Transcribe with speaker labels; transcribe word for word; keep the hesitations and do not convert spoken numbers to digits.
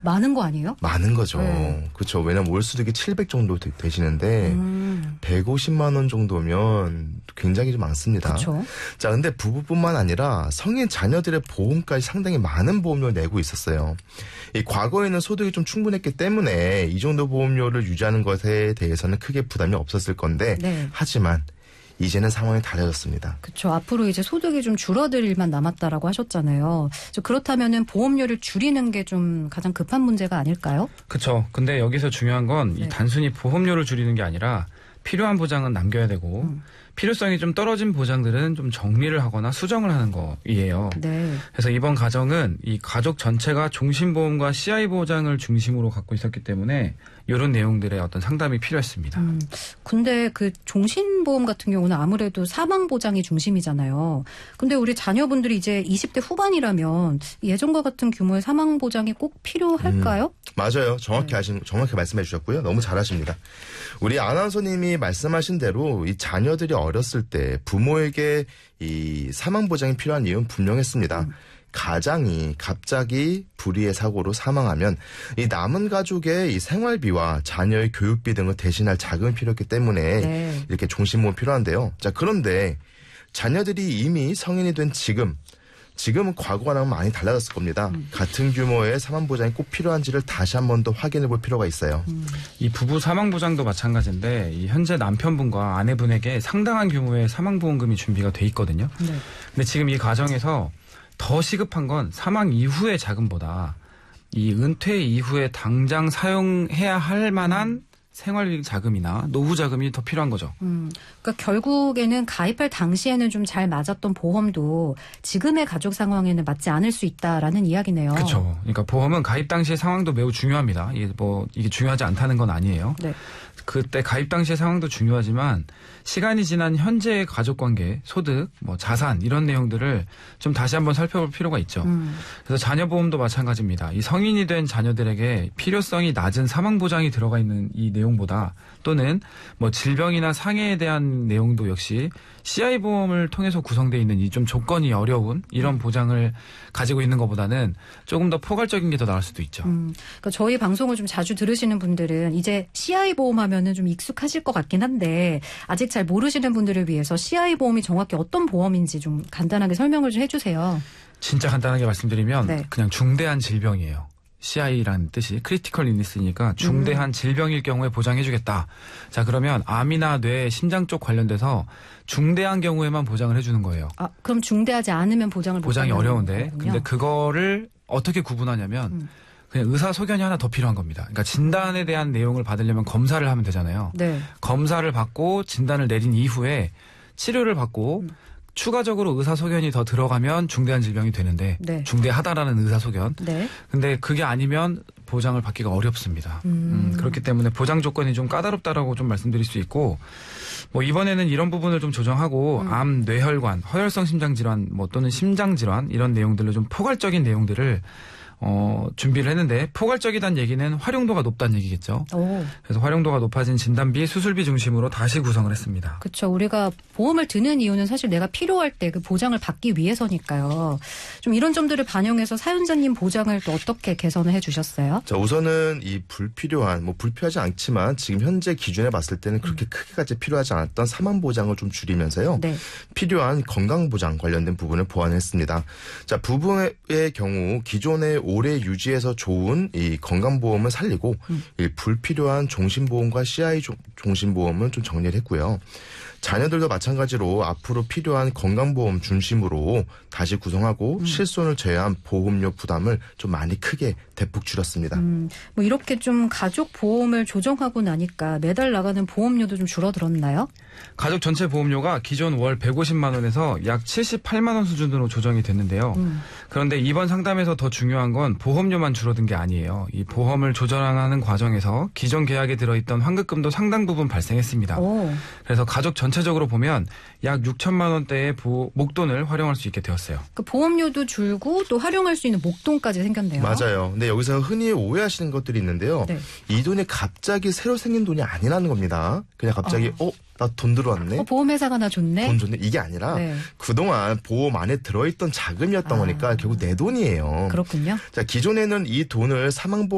Speaker 1: 많은 거 아니에요?
Speaker 2: 많은 거죠.
Speaker 1: 네.
Speaker 2: 그렇죠. 왜냐면 월 수득이 칠백 정도 되, 되시는데
Speaker 1: 음.
Speaker 2: 백오십만 원 정도면 굉장히 좀 많습니다.
Speaker 1: 그렇죠.
Speaker 2: 자, 근데 부부뿐만 아니라 성인 자녀들의 보험까지 상당히 많은 보험료를 내고 있었어요. 이 과거에는 소득이 좀 충분했기 때문에 이 정도 보험료를 유지하는 것에 대해서는 크게 부담이 없었을 건데
Speaker 1: 네.
Speaker 2: 하지만 이제는 상황이 달라졌습니다.
Speaker 1: 그렇죠. 앞으로 이제 소득이 좀 줄어들 일만 남았다라고 하셨잖아요. 그렇다면은 보험료를 줄이는 게 좀 가장 급한 문제가 아닐까요?
Speaker 3: 그렇죠. 근데 여기서 중요한 건 이
Speaker 1: 네.
Speaker 3: 단순히 보험료를 줄이는 게 아니라 필요한 보장은 남겨야 되고
Speaker 1: 음.
Speaker 3: 필요성이 좀 떨어진 보장들은 좀 정리를 하거나 수정을 하는 거이에요.
Speaker 1: 네.
Speaker 3: 그래서 이번 가정은 이 가족 전체가 종신보험과 씨아이 보장을 중심으로 갖고 있었기 때문에 이런 내용들의 어떤 상담이 필요했습니다.
Speaker 1: 음, 근데 그 종신보험 같은 경우는 아무래도 사망보장이 중심이잖아요. 근데 우리 자녀분들이 이제 이십 대 후반이라면 예전과 같은 규모의 사망보장이 꼭 필요할까요?
Speaker 2: 음, 맞아요. 정확히
Speaker 1: 네.
Speaker 2: 하신, 정확히 말씀해 주셨고요. 너무 잘하십니다. 우리 아나운서님이 말씀하신 대로 이 자녀들이 어렸을 때 부모에게 이 사망보장이 필요한 이유는 분명했습니다.
Speaker 1: 음.
Speaker 2: 가장이 갑자기 불의의 사고로 사망하면 이 남은 가족의 이 생활비와 자녀의 교육비 등을 대신할 자금이 필요했기 때문에
Speaker 1: 네.
Speaker 2: 이렇게 종신보험이 필요한데요. 자, 그런데 자녀들이 이미 성인이 된 지금 지금은 과거와는 많이 달라졌을 겁니다.
Speaker 1: 음.
Speaker 2: 같은 규모의 사망보장이 꼭 필요한지를 다시 한 번 더 확인해 볼 필요가 있어요.
Speaker 1: 음.
Speaker 3: 이 부부 사망보장도 마찬가지인데 이 현재 남편분과 아내분에게 상당한 규모의 사망보험금이 준비가 돼 있거든요.
Speaker 1: 네.
Speaker 3: 근데 지금 이 과정에서 더 시급한 건 사망 이후의 자금보다 이 은퇴 이후에 당장 사용해야 할 만한 생활비 자금이나 노후 자금이 더 필요한 거죠.
Speaker 1: 음, 그러니까 결국에는 가입할 당시에는 좀 잘 맞았던 보험도 지금의 가족 상황에는 맞지 않을 수 있다라는 이야기네요.
Speaker 3: 그렇죠. 그러니까 보험은 가입 당시의 상황도 매우 중요합니다. 이게 뭐 이게 중요하지 않다는 건 아니에요.
Speaker 1: 네.
Speaker 3: 그때 가입 당시의 상황도 중요하지만 시간이 지난 현재의 가족관계, 소득, 뭐 자산 이런 내용들을 좀 다시 한번 살펴볼 필요가 있죠.
Speaker 1: 음.
Speaker 3: 그래서 자녀보험도 마찬가지입니다. 이 성인이 된 자녀들에게 필요성이 낮은 사망보장이 들어가 있는 이 내용보다 또는 뭐 질병이나 상해에 대한 내용도 역시 씨아이 보험을 통해서 구성되어 있는 이 좀 조건이 어려운 이런 보장을 가지고 있는 것보다는 조금 더 포괄적인 게 더 나을 수도 있죠.
Speaker 1: 음, 그러니까 저희 방송을 좀 자주 들으시는 분들은 이제 씨아이 보험하면은 좀 익숙하실 것 같긴 한데 아직 잘 모르시는 분들을 위해서 씨아이 보험이 정확히 어떤 보험인지 좀 간단하게 설명을 좀 해주세요.
Speaker 3: 진짜 간단하게 말씀드리면
Speaker 1: 네.
Speaker 3: 그냥 중대한 질병이에요. 씨아이라는 뜻이 크리티컬 일니스니까 중대한
Speaker 1: 음.
Speaker 3: 질병일 경우에 보장해주겠다. 자, 그러면 암이나 뇌, 심장 쪽 관련돼서 중대한 경우에만 보장을 해주는 거예요.
Speaker 1: 아, 그럼 중대하지 않으면 보장을 못
Speaker 3: 보장이
Speaker 1: 받는
Speaker 3: 어려운데
Speaker 1: 거군요.
Speaker 3: 근데 그거를 어떻게 구분하냐면
Speaker 1: 음.
Speaker 3: 그냥 의사 소견이 하나 더 필요한 겁니다. 그러니까 진단에 대한 내용을 받으려면 검사를 하면 되잖아요.
Speaker 1: 네.
Speaker 3: 검사를 받고 진단을 내린 이후에 치료를 받고
Speaker 1: 음.
Speaker 3: 추가적으로 의사 소견이 더 들어가면 중대한 질병이 되는데
Speaker 1: 네.
Speaker 3: 중대하다라는 의사 소견.
Speaker 1: 네.
Speaker 3: 근데 그게 아니면 보장을 받기가 어렵습니다.
Speaker 1: 음.
Speaker 3: 음, 그렇기 때문에 보장 조건이 좀 까다롭다라고 좀 말씀드릴 수 있고 뭐 이번에는 이런 부분을 좀 조정하고
Speaker 1: 음.
Speaker 3: 암, 뇌혈관, 허혈성 심장 질환 뭐 또는 심장 질환 이런 내용들로 좀 포괄적인 내용들을 어, 준비를 했는데 포괄적이란 얘기는 활용도가 높다는 얘기겠죠.
Speaker 1: 오.
Speaker 3: 그래서 활용도가 높아진 진단비, 수술비 중심으로 다시 구성을 했습니다.
Speaker 1: 그렇죠. 우리가 보험을 드는 이유는 사실 내가 필요할 때 그 보장을 받기 위해서니까요. 좀 이런 점들을 반영해서 사연자님 보장을 또 어떻게 개선을 해주셨어요?
Speaker 2: 자, 우선은 이 불필요한, 뭐 불필요하지 않지만 지금 현재 기준에 봤을 때는 그렇게 크게까지 필요하지 않았던 사망보장을 좀 줄이면서요.
Speaker 1: 네.
Speaker 2: 필요한 건강보장 관련된 부분을 보완했습니다. 자, 부부의 경우 기존의 오래 유지해서 좋은 이 건강보험을 살리고
Speaker 1: 음.
Speaker 2: 이 불필요한 종신보험과 씨아이 종신보험을 좀 정리를 했고요. 자녀들도 마찬가지로 앞으로 필요한 건강보험 중심으로 다시 구성하고
Speaker 1: 음.
Speaker 2: 실손을 제외한 보험료 부담을 좀 많이 크게 대폭 줄였습니다.
Speaker 1: 음, 뭐 이렇게 좀 가족 보험을 조정하고 나니까 매달 나가는 보험료도 좀 줄어들었나요?
Speaker 3: 가족 전체 보험료가 기존 월 백오십만 원에서 약 칠십팔만 원 수준으로 조정이 됐는데요.
Speaker 1: 음.
Speaker 3: 그런데 이번 상담에서 더 중요한 건 보험료만 줄어든 게 아니에요. 이 보험을 조정하는 과정에서 기존 계약에 들어있던 환급금도 상당 부분 발생했습니다.
Speaker 1: 오.
Speaker 3: 그래서 가족 전체적으로 보면 약 육천만 원대의 보, 목돈을 활용할 수 있게 되었어요.
Speaker 1: 그 보험료도 줄고 또 활용할 수 있는 목돈까지 생겼네요.
Speaker 2: 맞아요. 근데 여기서 흔히 오해하시는 것들이 있는데요.
Speaker 1: 네.
Speaker 2: 이 돈이 갑자기 새로 생긴 돈이 아니라는 겁니다. 그냥 갑자기 어, 나 돈 들어왔네.
Speaker 1: 어, 보험회사가 나 줬네.
Speaker 2: 돈 줬네. 이게 아니라
Speaker 1: 네.
Speaker 2: 그동안 보험 안에 들어있던 자금이었던
Speaker 1: 아.
Speaker 2: 거니까 결국 내 돈이에요.
Speaker 1: 그렇군요.
Speaker 2: 자, 기존에는 이 돈을 사망보험